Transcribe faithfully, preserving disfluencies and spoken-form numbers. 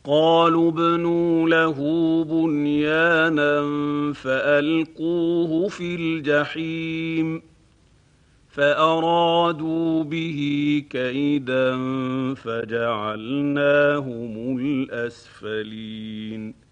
قالوا ابنوا له بنيانا فألقوه في الجحيم فأرادوا به كيدا فجعلناهم الأسفلين